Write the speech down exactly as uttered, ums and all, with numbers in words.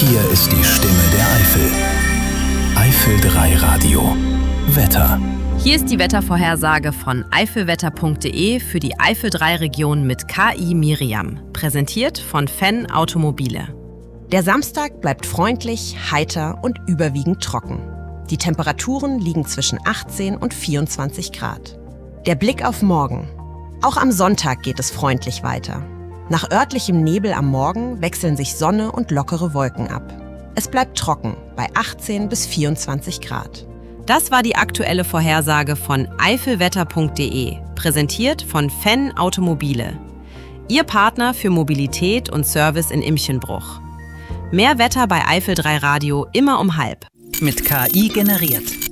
Hier ist die Stimme der Eifel. Eifel drei Radio. Wetter. Hier ist die Wettervorhersage von eifelwetter punkt de für die Eifel drei Region mit K I Miriam. Präsentiert von Fenn Automobile. Der Samstag bleibt freundlich, heiter und überwiegend trocken. Die Temperaturen liegen zwischen achtzehn und vierundzwanzig Grad. Der Blick auf morgen. Auch am Sonntag geht es freundlich weiter. Nach örtlichem Nebel am Morgen wechseln sich Sonne und lockere Wolken ab. Es bleibt trocken bei achtzehn bis vierundzwanzig Grad. Das war die aktuelle Vorhersage von eifelwetter punkt de, präsentiert von Fenn Automobile. Ihr Partner für Mobilität und Service in Imchenbruch. Mehr Wetter bei Eifel drei Radio immer um halb. Mit K I generiert.